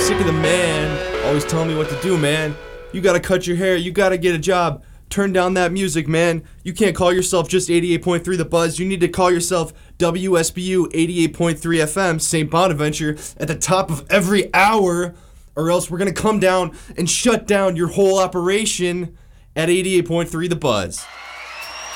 sick of the man always telling me what to do, man. You gotta cut your hair, you gotta get a job. Turn down that music, man. You can't call yourself just 88.3 The Buzz. You need to call yourself WSBU 88.3 FM, St. Bonaventure, at the top of every hour, or else we're gonna come down and shut down your whole operation at 88.3 The Buzz.